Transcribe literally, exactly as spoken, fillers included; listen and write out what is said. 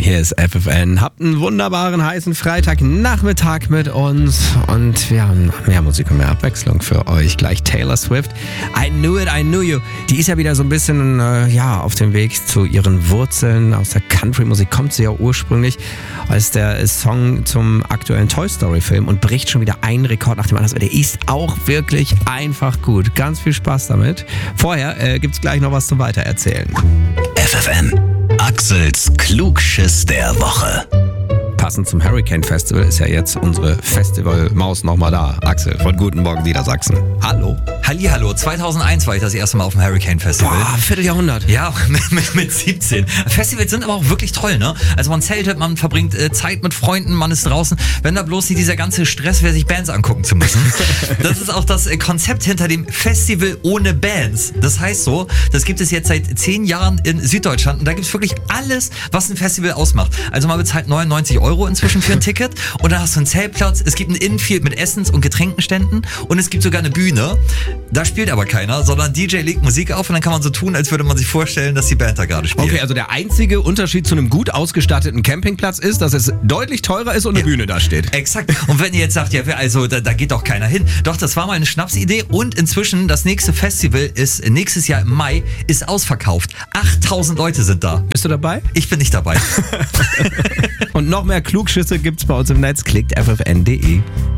Hier ist F F N. Habt einen wunderbaren, heißen Freitagnachmittag mit uns und wir haben noch mehr Musik und mehr Abwechslung für euch. Gleich Taylor Swift. I Knew It, I Knew You. Die ist ja wieder so ein bisschen äh, ja, auf dem Weg zu ihren Wurzeln. Aus der Country-Musik kommt sie ja ursprünglich als der Song zum aktuellen Toy Story-Film und bricht schon wieder einen Rekord nach dem anderen. Der ist auch wirklich einfach gut. Ganz viel Spaß damit. Vorher äh, gibt's gleich noch was zum Weitererzählen. F F M. Axels Klugschiss der Woche. Passend zum Hurricane Festival ist ja jetzt unsere Festivalmaus nochmal da. Axel von Guten Morgen Niedersachsen. Hallo. Hallihallo, zweitausendeins war ich das erste Mal auf dem Hurricane Festival. Boah, Vierteljahrhundert. Ja, mit, mit, mit siebzehn. Festivals sind aber auch wirklich toll, ne? Also man zeltet, man verbringt äh, Zeit mit Freunden, man ist draußen. Wenn da bloß nicht dieser ganze Stress wäre, sich Bands angucken zu müssen. Das ist auch das äh, Konzept hinter dem Festival ohne Bands. Das heißt so, das gibt es jetzt seit zehn Jahren in Süddeutschland und da gibt es wirklich alles, was ein Festival ausmacht. Also man bezahlt neunundneunzig Euro inzwischen für ein Ticket und dann hast du einen Zeltplatz, es gibt ein Infield mit Essens- und Getränkenständen und es gibt sogar eine Bühne. Da spielt aber keiner, sondern D J legt Musik auf und dann kann man so tun, als würde man sich vorstellen, dass die Band da gerade spielt. Okay, also der einzige Unterschied zu einem gut ausgestatteten Campingplatz ist, dass es deutlich teurer ist und eine Ja, Bühne da steht. Exakt. Und wenn ihr jetzt sagt, ja, also da, da geht doch keiner hin. Doch, das war mal eine Schnapsidee und inzwischen das nächste Festival ist nächstes Jahr im Mai, ist ausverkauft. achttausend Leute sind da. Bist du dabei? Ich bin nicht dabei. Und noch mehr Klugschüsse gibt's bei uns im Netz. Klickt f f n punkt d e.